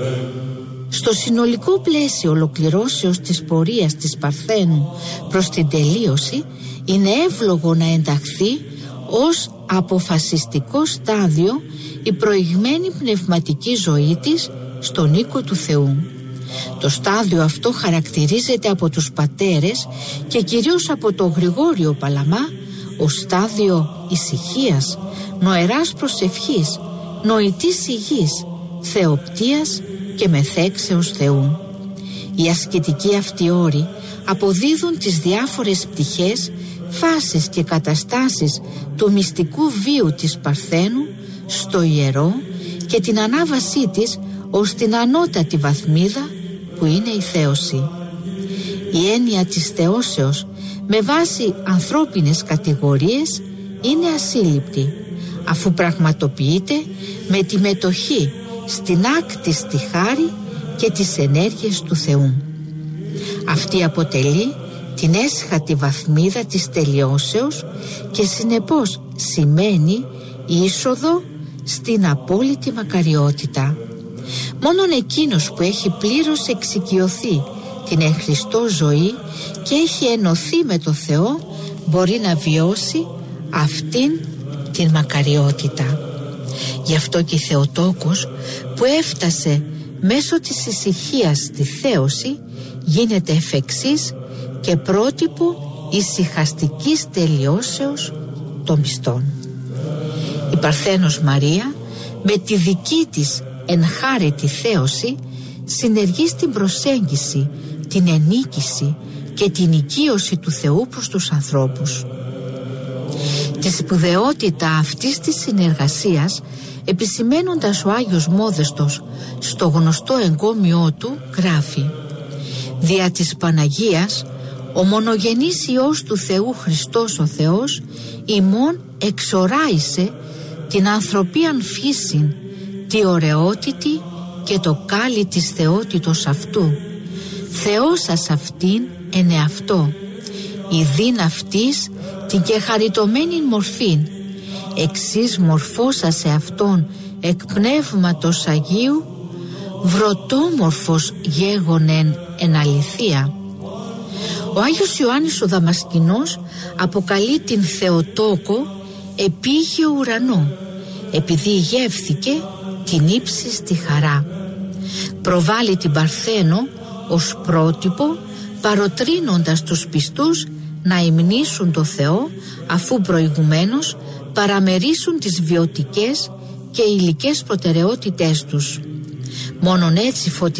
Στο συνολικό πλαίσιο ολοκληρώσεως της πορείας της Παρθένου προς την τελείωση, είναι εύλογο να ενταχθεί ως αποφασιστικό στάδιο η προηγμένη πνευματική ζωή της στον οίκο του Θεού. Το στάδιο αυτό χαρακτηρίζεται από τους πατέρες και κυρίως από τον Γρηγόριο Παλαμά ως στάδιο ησυχίας, νοεράς προσευχής, νοητής υγιής, θεοπτίας και μεθέξεως Θεού. Οι ασκητικοί αυτοί όροι αποδίδουν τις διάφορες πτυχές, φάσεις και καταστάσεις του μυστικού βίου της Παρθένου στο ιερό και την ανάβασή της ως την ανώτατη βαθμίδα που είναι η θέωση. Η έννοια της θεώσεως με βάση ανθρώπινες κατηγορίες είναι ασύλληπτη, αφού πραγματοποιείται με τη μετοχή στην άκτιστη χάρη και τις ενέργειες του Θεού. Αυτή αποτελεί την έσχατη βαθμίδα της τελειώσεως και συνεπώς σημαίνει είσοδο στην απόλυτη μακαριότητα. Μόνον εκείνος που έχει πλήρως εξοικειωθεί την εν Χριστώ ζωή και έχει ενωθεί με το Θεό μπορεί να βιώσει αυτήν την μακαριότητα. Γι' αυτό και η Θεοτόκος που έφτασε μέσω της ησυχίας στη θέωση γίνεται εφ' εξής και πρότυπο ησυχαστικής τελειώσεως των πιστών. Η Παρθένος Μαρία με τη δική της ενχάρητη θέωση συνεργεί στην προσέγγιση, την ενίκηση και την οικείωση του Θεού προς τους ανθρώπους. Τη σπουδαιότητα αυτής της συνεργασίας επισημαίνοντας ο Άγιος Μόδεστος στο γνωστό εγκόμιό του γράφει: «Δια της Παναγίας ο μονογενής Υιός του Θεού Χριστός ο Θεός ημών εξοράισε την ανθρωπίαν φύσιν, τη ωραιότητη και το κάλλι της θεότητος αυτού. Θεώσας αυτήν εν εαυτό, ειδήν αυτής την και χαριτωμένη μορφήν, εξής μορφώσασε αυτόν εκ πνεύματος Αγίου, βρωτόμορφος γέγονεν εν αληθεία». Ο Άγιος Ιωάννης ο Δαμασκηνός αποκαλεί την Θεοτόκο επίγειο ουρανό, επειδή γεύθηκε την ύψιστη χαρά. Προβάλλει την Παρθένο ως πρότυπο, παροτρύνοντας τους πιστούς να υμνήσουν το Θεό, αφού προηγουμένως παραμερίσουν τις βιωτικές και υλικές προτεραιότητές τους. Μόνον έτσι